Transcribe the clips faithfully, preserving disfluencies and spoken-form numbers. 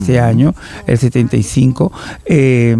este año, el setenta y cinco, eh,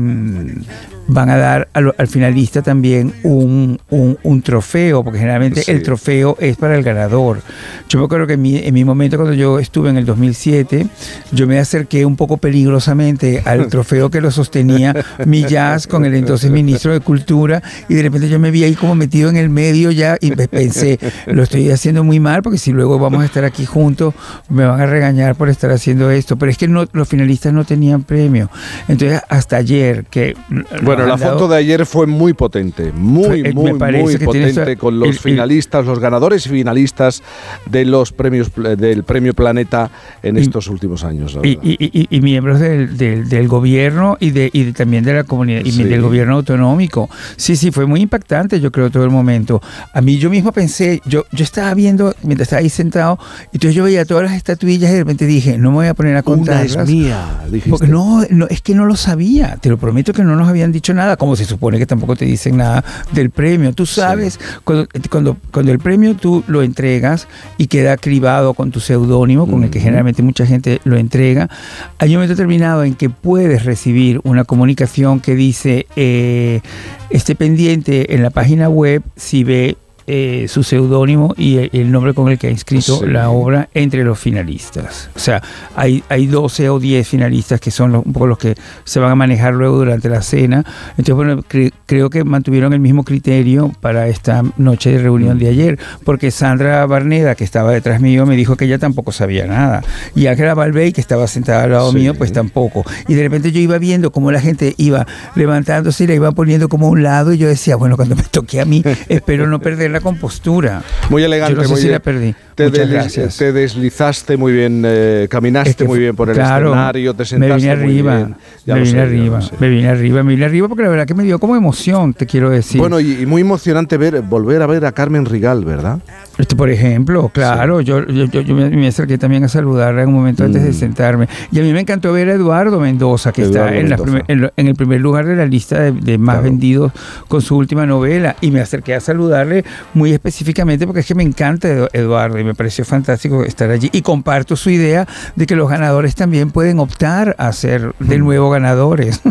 van a dar al, al finalista también un, un, un trofeo, porque generalmente sí. el trofeo es para el ganador. Yo me acuerdo que en mi, en mi momento, cuando yo estuve en el dos mil siete, yo me acerqué un poco peligrosamente al trofeo que lo sostenía Millás con el entonces ministro de Cultura, y de repente yo me vi ahí como metido en el medio ya, y pensé, lo estoy haciendo muy mal, porque si luego vamos a estar aquí juntos, me van a regañar por estar haciendo esto. Pero es que no, los finalistas no tenían premio. Entonces, hasta ayer, que... Bueno, la foto de ayer fue muy potente, muy, muy, muy potente, esa, con los el, finalistas, el, los ganadores y finalistas de los premios del Premio Planeta en y, estos últimos años. Y, y, y, y miembros del, del, del gobierno y, de, y de, también de la comunidad, y sí. del gobierno autonómico. Sí, sí, fue muy impactante, yo creo, todo el momento. A mí yo mismo pensé, yo, yo estaba viendo, mientras estaba ahí sentado, y entonces yo veía todas las estatuillas y de repente dije, no me voy a poner a contarlas. Una es mía, dijiste. Porque no, no, es que no lo sabía, te lo prometo que no nos habían dicho nada, como se supone que tampoco te dicen nada del premio. Tú sabes, sí. cuando, cuando, cuando el premio tú lo entregas y queda cribado con tu seudónimo, con uh-huh. el que generalmente mucha gente lo entrega, hay un momento determinado en que puedes recibir una comunicación que dice, eh, esté pendiente en la página web si ve Eh, su seudónimo y el, el nombre con el que ha inscrito sí. la obra entre los finalistas. O sea, hay, hay doce o diez finalistas que son los, un poco los que se van a manejar luego durante la cena. Entonces, bueno, cre- creo que mantuvieron el mismo criterio para esta noche de reunión de ayer, porque Sandra Barneda, que estaba detrás mío, me dijo que ella tampoco sabía nada. Y Ángela Balbey, que estaba sentada al lado sí. mío, pues tampoco. Y de repente yo iba viendo cómo la gente iba levantándose y la iba poniendo como a un lado, y yo decía, bueno, cuando me toque a mí, espero no perder la compostura. Muy elegante. Yo no sé muy si la perdí. Te, Muchas desliz, gracias. te deslizaste muy bien, eh, caminaste es que, muy bien por el claro, escenario, te sentaste me vine arriba, muy bien. Ya me vine sé, arriba, me vine arriba, me vine arriba porque la verdad que me dio como emoción, te quiero decir. Bueno, y, y muy emocionante ver, volver a ver a Carmen Rigal, ¿verdad? Este, por ejemplo, claro, sí. yo, yo, yo, yo me, me acerqué también a saludarla en un momento mm. antes de sentarme. Y a mí me encantó ver a Eduardo Mendoza, que Eduardo está en, la primer, en, lo, en el primer lugar de la lista de, de más claro. vendidos con su última novela. Y me acerqué a saludarle muy específicamente porque es que me encanta Eduardo y me pareció fantástico estar allí. Y comparto su idea de que los ganadores también pueden optar a ser de nuevo ganadores.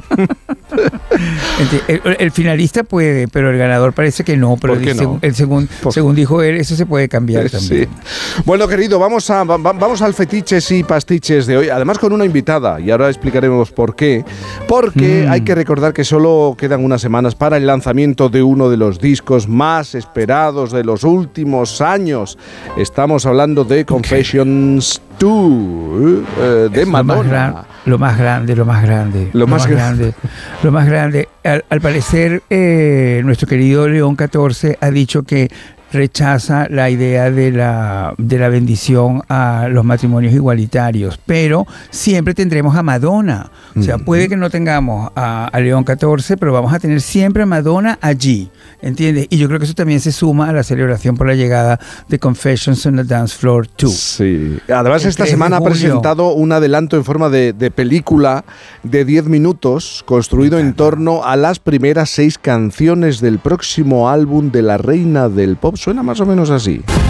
el, el finalista puede, pero el ganador parece que no. Pero dice, no? El según, según dijo él, eso se puede cambiar sí. también. Bueno, querido, vamos, a, va, vamos al fetiches y pastiches de hoy. Además con una invitada, y ahora explicaremos por qué. Porque mm. hay que recordar que solo quedan unas semanas para el lanzamiento de uno de los discos más esperados de los últimos años. Estamos hablando de Confessions dos, eh, de Madonna. Lo más grande, lo más grande. Lo, lo más, más grande. grande. Lo más grande. Al, al parecer, eh, nuestro querido León catorce ha dicho que rechaza la idea de la, de la bendición a los matrimonios igualitarios, pero siempre tendremos a Madonna. O sea, puede que no tengamos a, a León catorce, pero vamos a tener siempre a Madonna allí, ¿entiendes? Y yo creo que eso también se suma a la celebración por la llegada de Confessions on the Dance Floor dos. Sí. Además, esta semana ha presentado un adelanto en forma de, de película de diez minutos, construido en torno a las primeras seis canciones del próximo álbum de la reina del pop. Suena más o menos así.